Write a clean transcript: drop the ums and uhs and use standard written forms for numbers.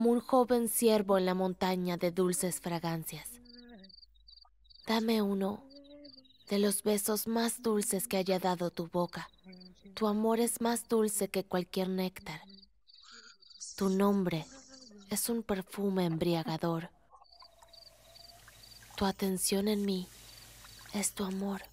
como un joven ciervo en la montaña de dulces fragancias. Dame uno de los besos más dulces que haya dado tu boca. Tu amor es más dulce que cualquier néctar. Tu nombre es un perfume embriagador. Tu atención en mí es tu amor.